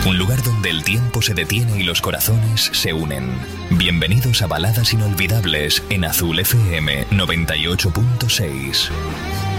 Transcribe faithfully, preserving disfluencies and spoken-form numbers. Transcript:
un lugar donde el tiempo se detiene y los corazones se unen. Bienvenidos a Baladas Inolvidables en Azul F M noventa y ocho punto seis.